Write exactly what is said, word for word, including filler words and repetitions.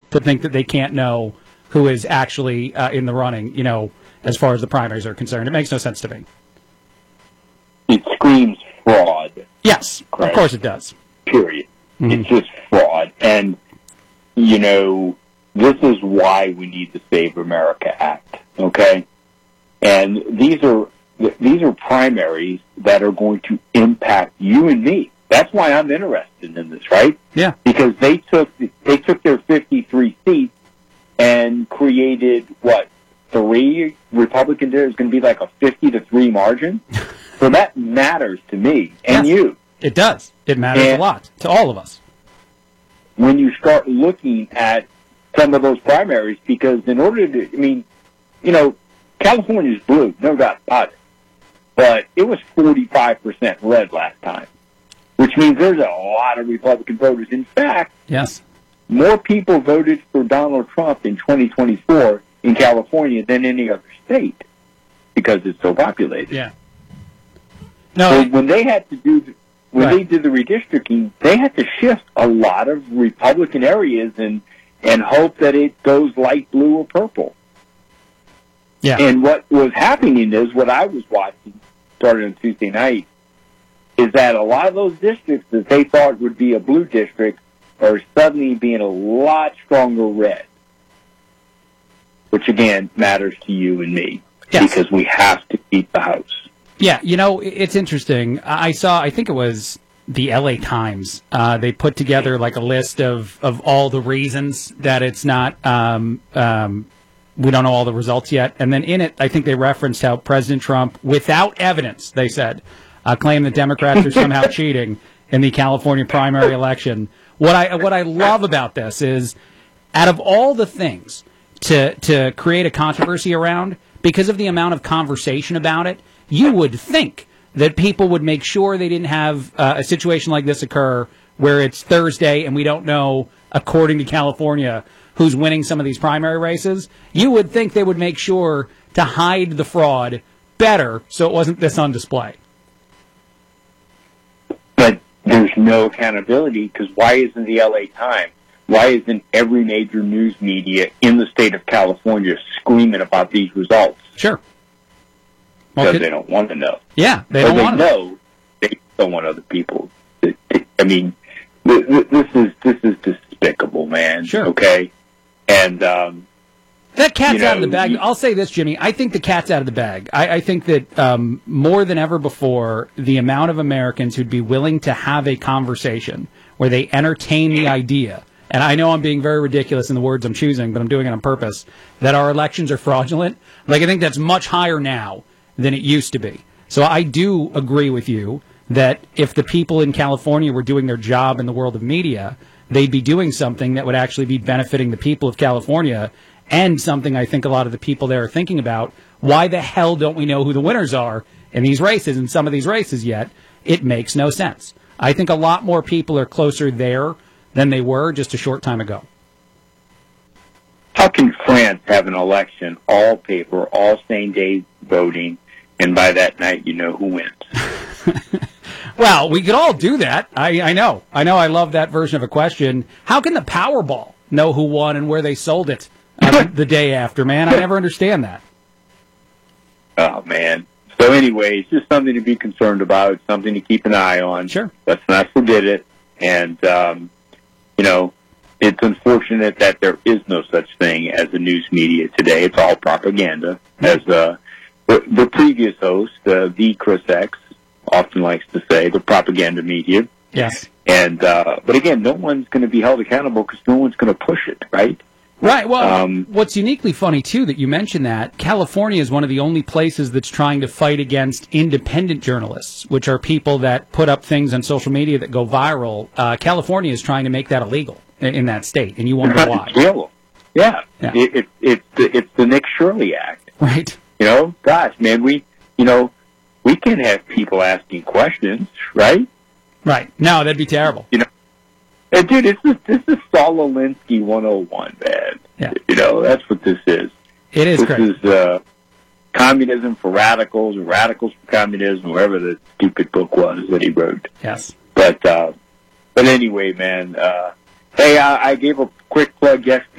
to think that they can't know who is actually uh, in the running, you know, as far as the primaries are concerned. It makes no sense to me. It screams fraud. Yes, correct. Of course it does. Period. Mm-hmm. It's just fraud. And, you know, this is why we need the Save America Act, okay? And these are these are primaries that are going to impact you and me. That's why I'm interested in this, right? Yeah. Because they took they took their fifty-three seats and created what three Republican did. It's going to be like a fifty to three margin. So that matters to me and yes, you. It does. It matters and a lot to all of us. When you start looking at some of those primaries, because in order to, I mean, you know, California's blue, no doubt about it, but it was forty-five percent red last time, which means there's a lot of Republican voters. In fact, yes, more people voted for Donald Trump in twenty twenty-four in California than any other state because it's so populated. Yeah. No, so when they had to do, when right. they did the redistricting, they had to shift a lot of Republican areas and and hope that it goes light blue or purple. Yeah. And what was happening is, what I was watching, started on Tuesday night, is that a lot of those districts that they thought would be a blue district are suddenly being a lot stronger red. Which, again, matters to you and me. Yes. Because we have to keep the House. Yeah, you know, it's interesting. I saw, I think it was the L A Times. Uh, they put together like a list of, of all the reasons that it's not, um, um, we don't know all the results yet. And then in it, I think they referenced how President Trump, without evidence, they said, uh, claimed that Democrats are somehow cheating in the California primary election. What I what I love about this is, out of all the things to to create a controversy around, because of the amount of conversation about it, you would think that people would make sure they didn't have uh, a situation like this occur where it's Thursday and we don't know, according to California, who's winning some of these primary races. You would think they would make sure to hide the fraud better so it wasn't this on display. But there's no accountability, because why isn't the L A Times, why isn't every major news media in the state of California screaming about these results? Sure. Because well, could, they don't want to know. Yeah, they or don't they want to know. They don't want other people. To, to, I mean, th- th- this is this is despicable, man. Sure. Okay. And um, that cat's you know, out of the bag. you, I'll say this, Jimmy. I think the cat's out of the bag. I, I think that um, more than ever before, the amount of Americans who'd be willing to have a conversation where they entertain the idea, and I know I'm being very ridiculous in the words I'm choosing, but I'm doing it on purpose, that our elections are fraudulent. Like, I think that's much higher now than it used to be. So I do agree with you that if the people in California were doing their job in the world of media, they'd be doing something that would actually be benefiting the people of California, and something I think a lot of the people there are thinking about. Why the hell don't we know who the winners are in these races, in some of these races yet? It makes no sense. I think a lot more people are closer there than they were just a short time ago. How can France have an election, all paper, all same-day voting, and by that night you know who wins? Well, we could all do that. I, I know. I know I love that version of a question. How can the Powerball know who won and where they sold it uh, the day after, man? I never understand that. Oh, man. So anyway, it's just something to be concerned about, something to keep an eye on. Sure. Let's not forget it. And, um, you know, it's unfortunate that there is no such thing as a news media today. It's all propaganda. As uh, the, the previous host, uh, the Chris X, often likes to say, the propaganda media. Yes. And uh, but again, no one's going to be held accountable because no one's going to push it, right? Right. Well, um, what's uniquely funny, too, that you mentioned that, California is one of the only places that's trying to fight against independent journalists, which are people that put up things on social media that go viral. Uh, California is trying to make that illegal in, in that state, and you wonder why. Illegal. Yeah. yeah. It, it, it's, the, it's the Nick Shirley Act. Right. You know, gosh, man, we, you know, we can't have people asking questions, right? Right. No, that'd be terrible. You know, and dude, this is this is Saul Alinsky one oh one, man. Yeah. You know, that's what this is. It is this great. This is uh, communism for radicals, or radicals for communism, whatever the stupid book was that he wrote. Yes. But uh, but anyway, man. Uh, hey, I, I gave a quick plug yesterday.